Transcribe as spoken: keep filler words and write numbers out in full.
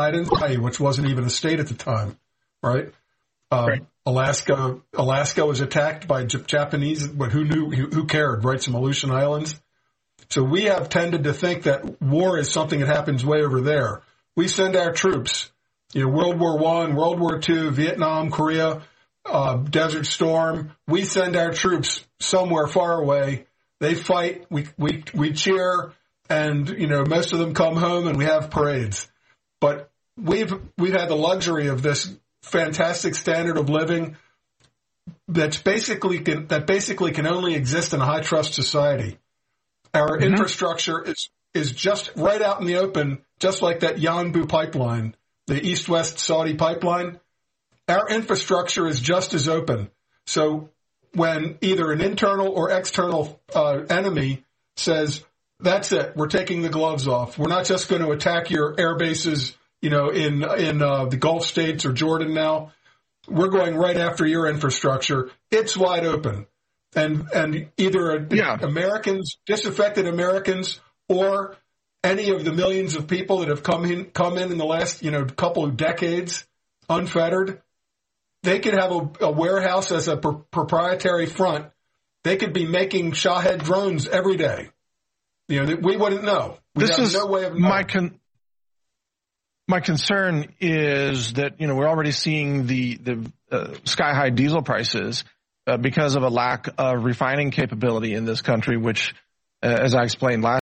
in Hawaii, which wasn't even a state at the time, right? Um, right. Alaska, Alaska was attacked by J- Japanese, but who knew? Who, who cared, right? Some Aleutian Islands. So we have tended to think that war is something that happens way over there. We send our troops, you know, World War One, World War Two, Vietnam, Korea, uh, Desert Storm. We send our troops somewhere far away. They fight. We we we cheer, and you know, most of them come home, and we have parades. But we've we've had the luxury of this fantastic standard of living that's basically can, that basically can only exist in a high trust society. Our mm-hmm. infrastructure is is just right out in the open, just like that Yanbu pipeline, the East-West Saudi pipeline. Our infrastructure is just as open. So when either an internal or external uh, enemy says, "That's it, we're taking the gloves off. We're not just going to attack your air bases, you know, in in uh, the Gulf states or Jordan now. We're going right after your infrastructure." It's wide open. And and either yeah. Americans, disaffected Americans, or any of the millions of people that have come in come in in the last, you know, couple of decades, unfettered, they could have a, a warehouse as a pr- proprietary front. They could be making Shahed drones every day. You know, we wouldn't know. We this have is no way of knowing. My con- my concern is that, you know, we're already seeing the the uh, sky high diesel prices uh, because of a lack of refining capability in this country, which, uh, as I explained last